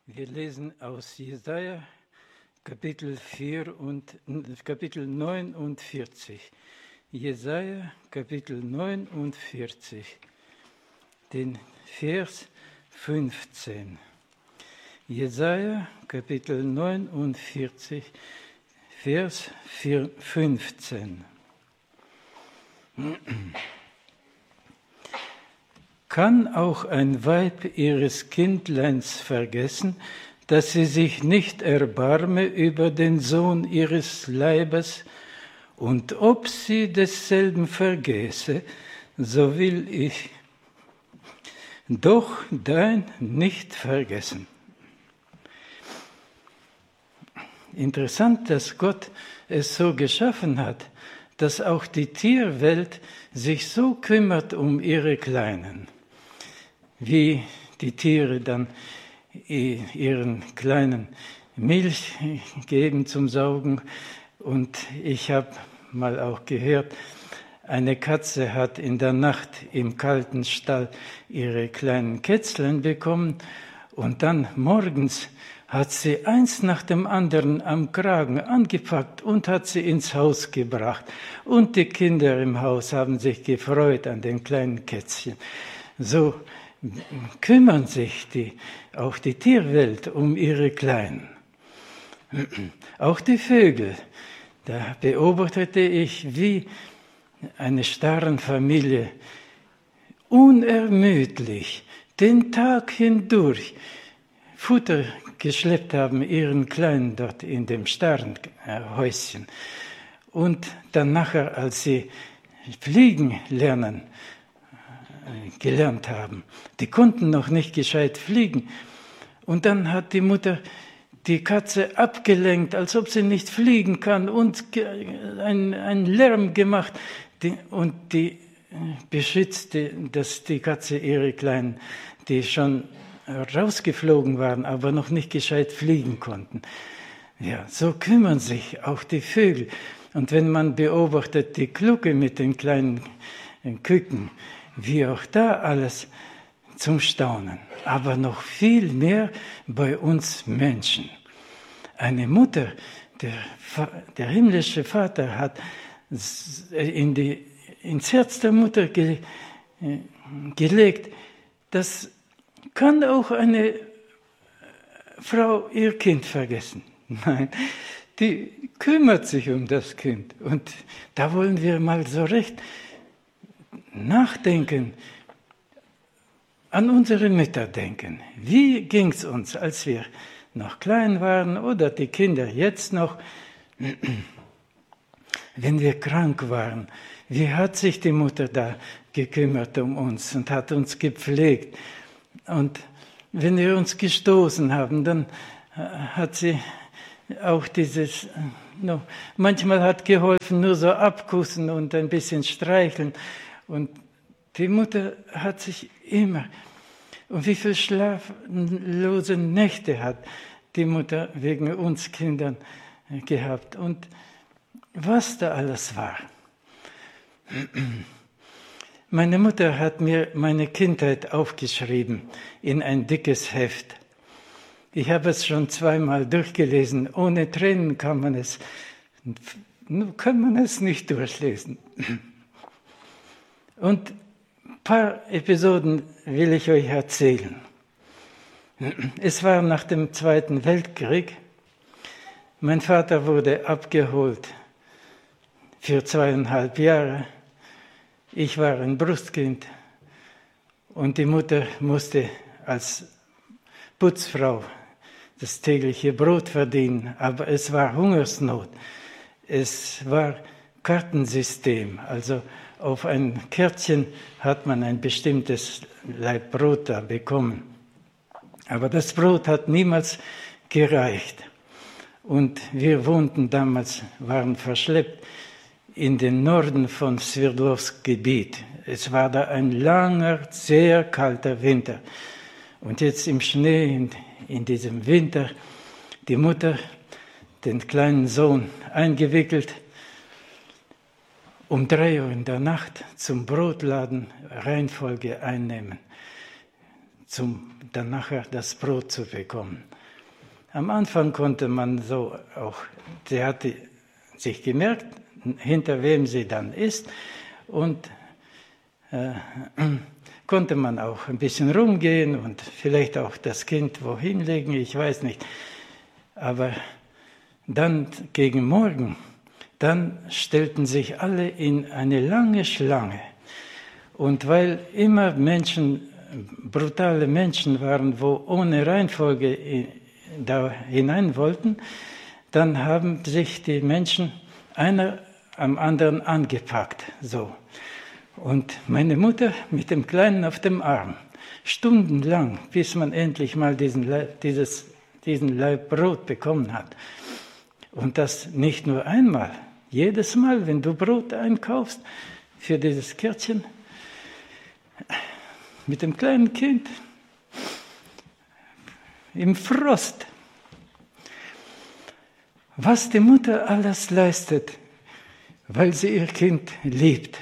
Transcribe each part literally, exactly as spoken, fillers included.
Wir lesen aus Jesaja Kapitel vier und Kapitel neunundvierzig. Jesaja Kapitel neunundvierzig, den Vers fünfzehn. Jesaja Kapitel neunundvierzig, Vers fünfzehn. Kann auch ein Weib ihres Kindleins vergessen, dass sie sich nicht erbarme über den Sohn ihres Leibes? Und ob sie desselben vergesse, so will ich doch dein nicht vergessen. Interessant, dass Gott es so geschaffen hat, dass auch die Tierwelt sich so kümmert um ihre Kleinen. Wie die Tiere dann ihren Kleinen Milch geben zum Saugen. Und ich habe mal auch gehört, eine Katze hat in der Nacht im kalten Stall ihre kleinen Kätzlein bekommen und dann morgens hat sie eins nach dem anderen am Kragen angepackt und hat sie ins Haus gebracht. Und die Kinder im Haus haben sich gefreut an den kleinen Kätzchen. So kümmern sich die, auch die Tierwelt um ihre Kleinen. Auch die Vögel, da beobachtete ich, wie eine Sternenfamilie unermüdlich den Tag hindurch Futter geschleppt haben, ihren Kleinen dort in dem Sternenhäuschen. Und dann nachher, als sie fliegen lernen, gelernt haben. Die konnten noch nicht gescheit fliegen. Und dann hat die Mutter die Katze abgelenkt, als ob sie nicht fliegen kann und einen Lärm gemacht und die beschützte, dass die Katze ihre Kleinen, die schon rausgeflogen waren, aber noch nicht gescheit fliegen konnten. Ja, so kümmern sich auch die Vögel. Und wenn man beobachtet die Glucke mit den kleinen Küken, wie auch da alles zum Staunen, aber noch viel mehr bei uns Menschen. Eine Mutter, der, der himmlische Vater hat in die, ins Herz der Mutter ge, gelegt, das kann auch eine Frau ihr Kind vergessen. Nein, die kümmert sich um das Kind. Und da wollen wir mal so recht nachdenken, an unsere Mütter denken. Wie ging es uns, als wir noch klein waren oder die Kinder jetzt noch, wenn wir krank waren? Wie hat sich die Mutter da gekümmert um uns und hat uns gepflegt? Und wenn wir uns gestoßen haben, dann hat sie auch dieses, no, manchmal hat geholfen, nur so abkussen und ein bisschen streicheln. Und die Mutter hat sich immer, und wie viele schlaflose Nächte hat die Mutter wegen uns Kindern gehabt und was da alles war. Meine Mutter hat mir meine Kindheit aufgeschrieben in ein dickes Heft. Ich habe es schon zweimal durchgelesen. Ohne Tränen kann man es, kann man es nicht durchlesen. Und ein paar Episoden will ich euch erzählen. Es war nach dem Zweiten Weltkrieg. Mein Vater wurde abgeholt für zweieinhalb Jahre. Ich war ein Brustkind und die Mutter musste als Putzfrau das tägliche Brot verdienen. Aber es war Hungersnot. Es war Kartensystem, also auf ein Kärtchen hat man ein bestimmtes Laib Brot da bekommen. Aber das Brot hat niemals gereicht. Und wir wohnten damals, waren verschleppt in den Norden von Sverdlovsk Gebiet. Es war da ein langer, sehr kalter Winter. Und jetzt im Schnee, in, in diesem Winter, die Mutter, den kleinen Sohn eingewickelt, um drei Uhr in der Nacht zum Brotladen Reihenfolge einnehmen. um dann nachher das Brot zu bekommen. Am Anfang konnte man so auch, sie hatte sich gemerkt, hinter wem sie dann ist, und äh, konnte man auch ein bisschen rumgehen und vielleicht auch das Kind wohin legen, ich weiß nicht. Aber dann gegen Morgen, dann stellten sich alle in eine lange Schlange. Und weil immer Menschen, brutale Menschen waren, wo ohne Reihenfolge da hinein wollten, dann haben sich die Menschen einer am anderen angepackt, so. Und meine Mutter mit dem Kleinen auf dem Arm, stundenlang, bis man endlich mal diesen Leib, dieses, diesen Laib Brot bekommen hat. Und das nicht nur einmal, jedes Mal, wenn du Brot einkaufst für dieses Kärtchen, mit dem kleinen Kind im Frost. Was die Mutter alles leistet, weil sie ihr Kind liebt.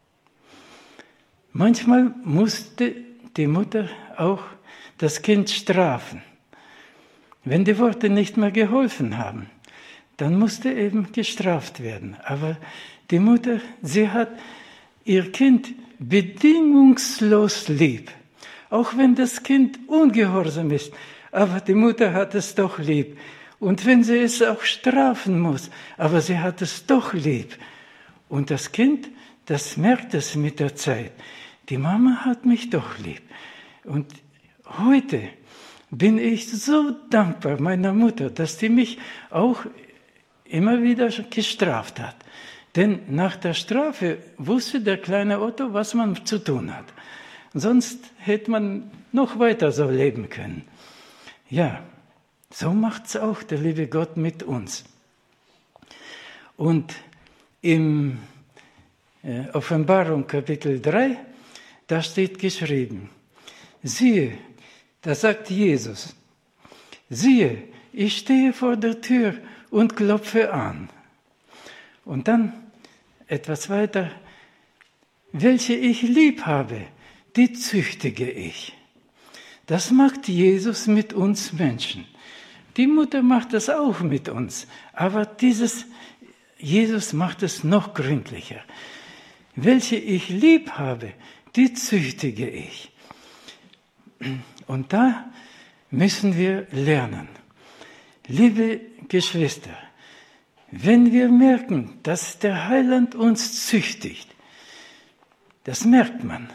Manchmal musste die Mutter auch das Kind strafen. Wenn die Worte nicht mehr geholfen haben, dann musste eben gestraft werden. Aber die Mutter, sie hat ihr Kind bedingungslos lieb. Auch wenn das Kind ungehorsam ist, aber die Mutter hat es doch lieb. Und wenn sie es auch strafen muss, aber sie hat es doch lieb. Und das Kind, das merkt es mit der Zeit. Die Mama hat mich doch lieb. Und heute bin ich so dankbar meiner Mutter, dass die mich auch immer wieder gestraft hat. Denn nach der Strafe wusste der kleine Otto, was man zu tun hat. Sonst hätte man noch weiter so leben können. Ja, so macht es auch der liebe Gott mit uns. Und im äh, Offenbarung Kapitel drei, da steht geschrieben, siehe, da sagt Jesus, siehe, ich stehe vor der Tür und klopfe an. Und dann etwas weiter, welche ich lieb habe, die züchtige ich. Das macht Jesus mit uns Menschen. Die Mutter macht das auch mit uns, aber dieses Jesus macht es noch gründlicher. Welche ich lieb habe, die züchtige ich. Und da müssen wir lernen. Liebe Geschwister, wenn wir merken, dass der Heiland uns züchtigt, das merkt man,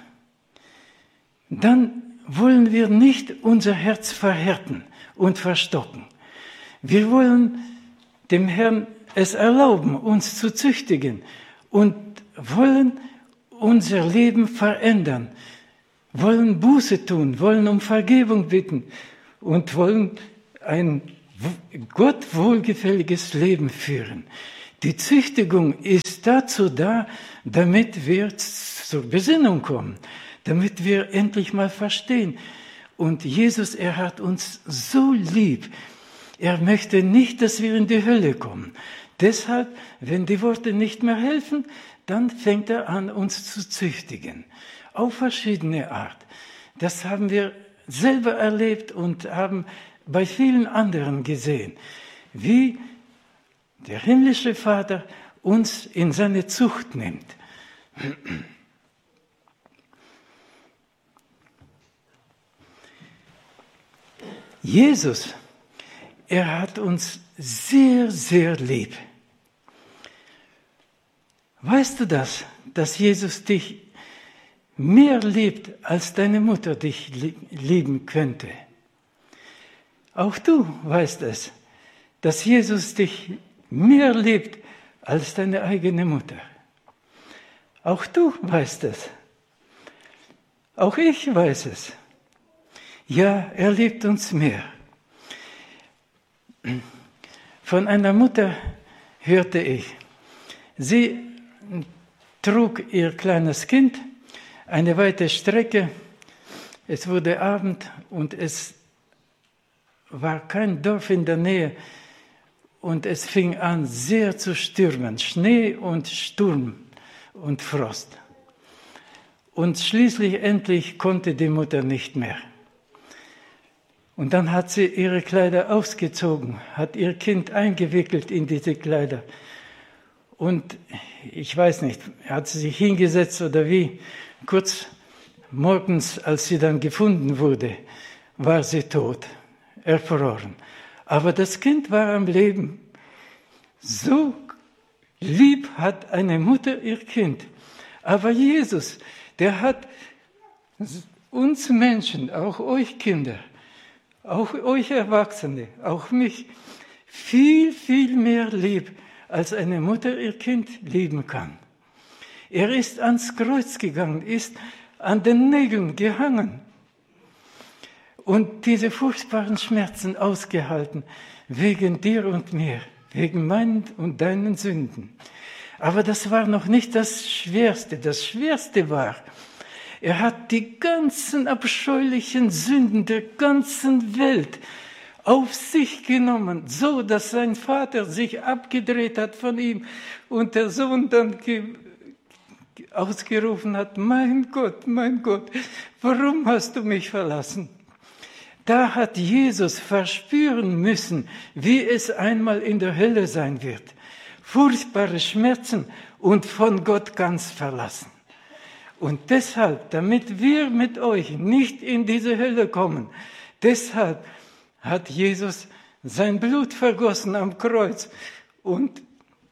dann wollen wir nicht unser Herz verhärten und verstocken. Wir wollen dem Herrn es erlauben, uns zu züchtigen und wollen unser Leben verändern, wollen Buße tun, wollen um Vergebung bitten und wollen ein Gott wohlgefälliges Leben führen. Die Züchtigung ist dazu da, damit wir zur Besinnung kommen, damit wir endlich mal verstehen. Und Jesus, er hat uns so lieb. Er möchte nicht, dass wir in die Hölle kommen. Deshalb, wenn die Worte nicht mehr helfen, dann fängt er an, uns zu züchtigen. Auf verschiedene Art. Das haben wir selber erlebt und haben bei vielen anderen gesehen, wie der himmlische Vater uns in seine Zucht nimmt. Jesus, er hat uns sehr, sehr lieb. Weißt du das, dass Jesus dich mehr liebt, als deine Mutter dich lieben könnte? Auch du weißt es, dass Jesus dich mehr liebt als deine eigene Mutter. Auch du weißt es. Auch ich weiß es. Ja, er liebt uns mehr. Von einer Mutter hörte ich, sie trug ihr kleines Kind eine weite Strecke. Es wurde Abend und es war kein Dorf in der Nähe und es fing an sehr zu stürmen, Schnee und Sturm und Frost. Und schließlich endlich konnte die Mutter nicht mehr. Und dann hat sie ihre Kleider ausgezogen, hat ihr Kind eingewickelt in diese Kleider. Und ich weiß nicht, hat sie sich hingesetzt oder wie, kurz morgens, als sie dann gefunden wurde, war sie tot, erfroren. Aber das Kind war am Leben. So lieb hat eine Mutter ihr Kind. Aber Jesus, der hat uns Menschen, auch euch Kinder, auch euch Erwachsene, auch mich, viel, viel mehr lieb, als eine Mutter ihr Kind lieben kann. Er ist ans Kreuz gegangen, ist an den Nägeln gehangen und diese furchtbaren Schmerzen ausgehalten, wegen dir und mir, wegen meinen und deinen Sünden. Aber das war noch nicht das Schwerste. Das Schwerste war, er hat die ganzen abscheulichen Sünden der ganzen Welt auf sich genommen, so dass sein Vater sich abgedreht hat von ihm und der Sohn dann ge- ausgerufen hat, mein Gott, mein Gott, warum hast du mich verlassen? Da hat Jesus verspüren müssen, wie es einmal in der Hölle sein wird. Furchtbare Schmerzen und von Gott ganz verlassen. Und deshalb, damit wir mit euch nicht in diese Hölle kommen, deshalb hat Jesus sein Blut vergossen am Kreuz. Und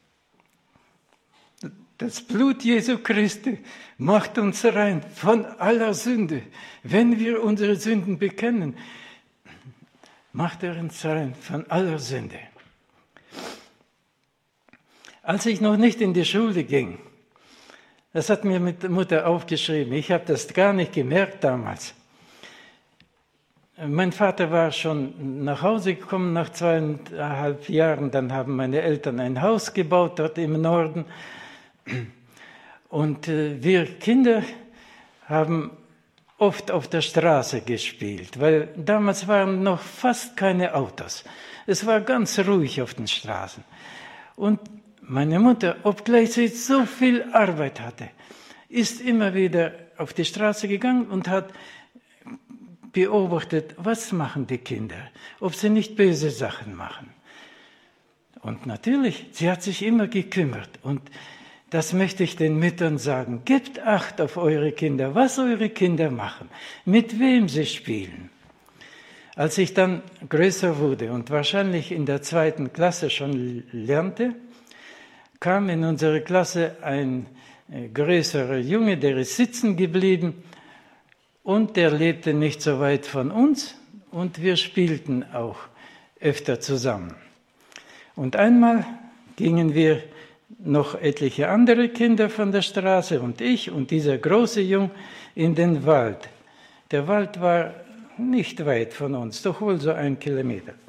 das Blut Jesu Christi macht uns rein von aller Sünde. Wenn wir unsere Sünden bekennen, macht er uns rein von aller Sünde. Als ich noch nicht in die Schule ging, das hat mir mit der Mutter aufgeschrieben, ich habe das gar nicht gemerkt damals. Mein Vater war schon nach Hause gekommen nach zweieinhalb Jahren, dann haben meine Eltern ein Haus gebaut dort im Norden. Und äh, wir Kinder haben oft auf der Straße gespielt, weil damals waren noch fast keine Autos. Es war ganz ruhig auf den Straßen. Und meine Mutter, obgleich sie so viel Arbeit hatte, ist immer wieder auf die Straße gegangen und hat beobachtet, was machen die Kinder, ob sie nicht böse Sachen machen. Und natürlich, sie hat sich immer gekümmert. Und das möchte ich den Müttern sagen. Gebt Acht auf eure Kinder, was eure Kinder machen, mit wem sie spielen. Als ich dann größer wurde und wahrscheinlich in der zweiten Klasse schon lernte, kam in unsere Klasse ein größerer Junge, der ist sitzen geblieben und der lebte nicht so weit von uns und wir spielten auch öfter zusammen. Und einmal gingen wir noch etliche andere Kinder von der Straße und ich und dieser große Junge in den Wald. Der Wald war nicht weit von uns, doch wohl so ein Kilometer.